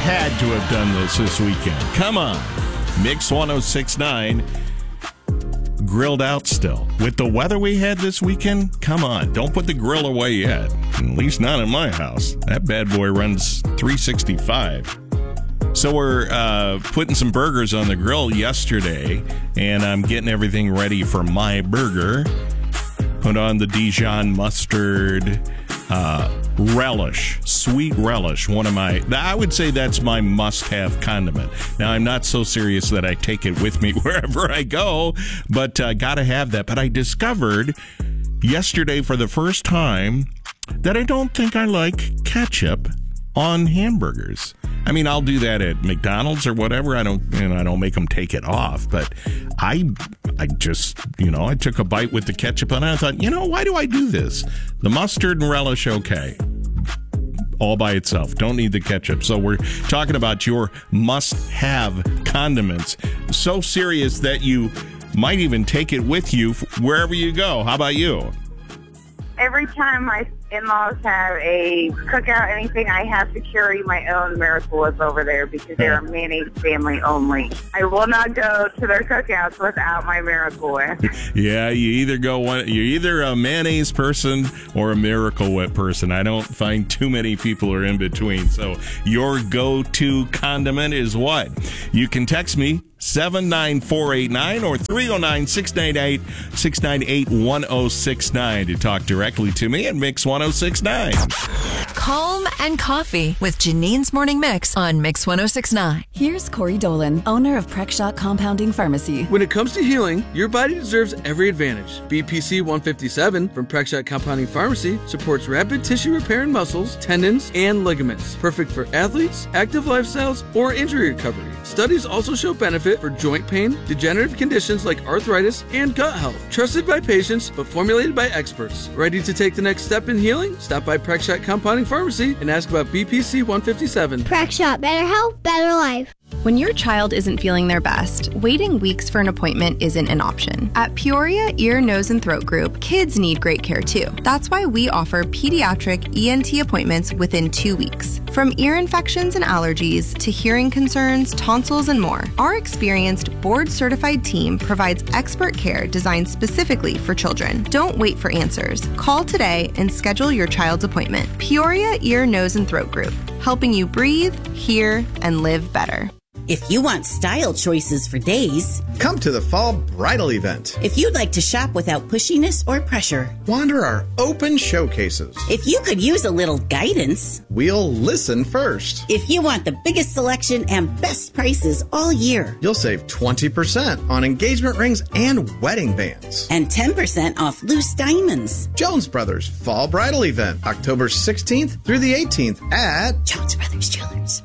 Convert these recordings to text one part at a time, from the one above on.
had to have done this weekend. Come on. Mix 106.9. Grilled out still. With the weather we had this weekend, come on. Don't put the grill away yet. At least not in my house. That bad boy runs 365. So we're putting some burgers on the grill yesterday, and I'm getting everything ready for my burger. Put on the Dijon mustard, relish, sweet relish. I would say that's my must-have condiment. Now, I'm not so serious that I take it with me wherever I go, but gotta have that. But I discovered yesterday for the first time that I don't think I like ketchup on hamburgers. I mean, I'll do that at McDonald's or whatever. I don't make them take it off. But I just, I took a bite with the ketchup and I thought, why do I do this? The mustard and relish, okay. All by itself. Don't need the ketchup. So we're talking about your must-have condiments. So serious that you might even take it with you wherever you go. How about you? Every time my in-laws have a cookout, anything, I have to carry my own Miracle Whip over there because they're a mayonnaise family only. I will not go to their cookouts without my Miracle Whip. Yeah, you're either a mayonnaise person or a Miracle Whip person. I don't find too many people are in between. So your go-to condiment is what? You can text me 79489 or 309-698-1069 to talk directly to me at Mix 1069. Calm and Coffee with Janine's Morning Mix on Mix 1069. Here's Corey Dolan, owner of Prexshot Compounding Pharmacy. When it comes to healing, your body deserves every advantage. BPC 157 from Prexshot Compounding Pharmacy supports rapid tissue repair in muscles, tendons, and ligaments. Perfect for athletes, active lifestyles, or injury recovery. Studies also show benefit for joint pain, degenerative conditions like arthritis, and gut health. Trusted by patients, but formulated by experts. Ready to take the next step in healing? Stop by Prexshot Compounding Pharmacy and ask about BPC 157. Prexshot, better health, better life. When your child isn't feeling their best, waiting weeks for an appointment isn't an option. At Peoria Ear, Nose, and Throat Group, kids need great care too. That's why we offer pediatric ENT appointments within 2 weeks. From ear infections and allergies to hearing concerns, tonsils, and more, our experienced board-certified team provides expert care designed specifically for children. Don't wait for answers. Call today and schedule your child's appointment. Peoria Ear, Nose, and Throat Group, helping you breathe, hear, and live better. If you want style choices for days, come to the Fall Bridal Event. If you'd like to shop without pushiness or pressure, wander our open showcases. If you could use a little guidance, we'll listen first. If you want the biggest selection and best prices all year, you'll save 20% on engagement rings and wedding bands. And 10% off loose diamonds. Jones Brothers Fall Bridal Event, October 16th through the 18th at Jones Brothers Jewelers.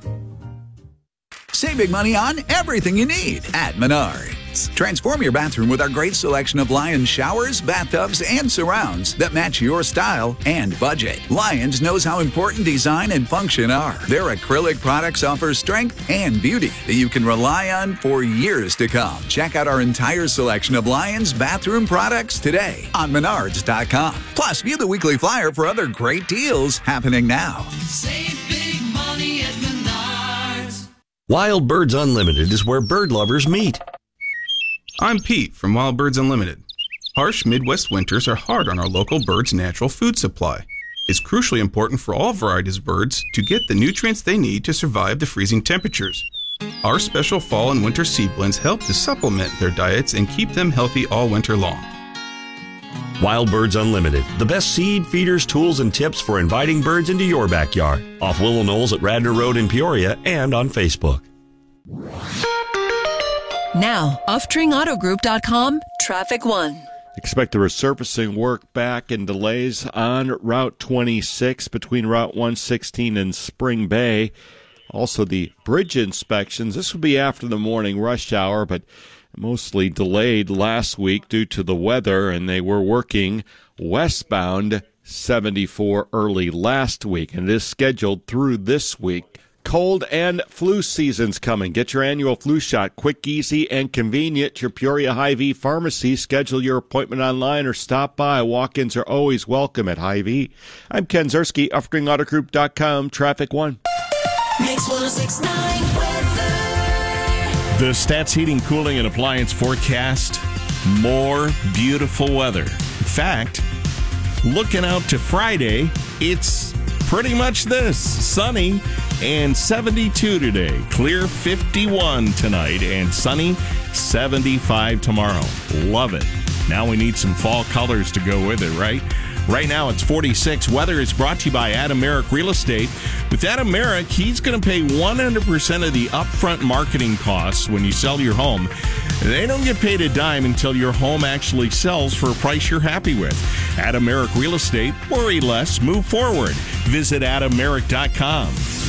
Save big money on everything you need at Menards. Transform your bathroom with our great selection of Lions showers, bathtubs, and surrounds that match your style and budget. Lions knows how important design and function are. Their acrylic products offer strength and beauty that you can rely on for years to come. Check out our entire selection of Lions bathroom products today on Menards.com. Plus, view the weekly flyer for other great deals happening now. Save big money at Menards. Wild Birds Unlimited is where bird lovers meet. I'm Pete from Wild Birds Unlimited. Harsh Midwest winters are hard on our local birds' natural food supply. It's crucially important for all varieties of birds to get the nutrients they need to survive the freezing temperatures. Our special fall and winter seed blends help to supplement their diets and keep them healthy all winter long. Wild Birds Unlimited, the best seed, feeders, tools, and tips for inviting birds into your backyard. Off Willow Knolls at Radnor Road in Peoria and on Facebook. Now, OffTringAutoGroup.com, Traffic 1. Expect the resurfacing work back and delays on Route 26 between Route 116 and Spring Bay. Also, the bridge inspections. This will be after the morning rush hour, but mostly delayed last week due to the weather, and they were working westbound 74 early last week, and it is scheduled through this week. Cold and flu season's coming. Get your annual flu shot quick, easy, and convenient at your Peoria Hy-Vee pharmacy. Schedule your appointment online or stop by. Walk-ins are always welcome at Hy-Vee. I'm Ken Zerski, UffringAutoGroup.com, Traffic 1. Mix 106.9 weather. The Stats Heating, Cooling, and Appliance forecast more beautiful weather. In fact, looking out to Friday, it's pretty much this. Sunny and 72 today. Clear 51 tonight and sunny 75 tomorrow. Love it. Now we need some fall colors to go with it, right? Right now it's 46. Weather is brought to you by Adam Merrick Real Estate. With Adam Merrick, he's going to pay 100% of the upfront marketing costs when you sell your home. They don't get paid a dime until your home actually sells for a price you're happy with. Adam Merrick Real Estate. Worry less. Move forward. Visit AdamMerrick.com.